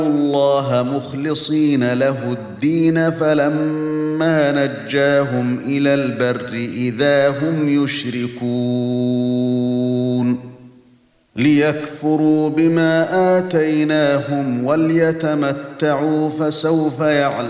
الله مخلصين له الدين فلما نجاهم إلى البر إذا هم يشركون ليكفروا بما آتيناهم وليتمتعوا فسوف يعلمون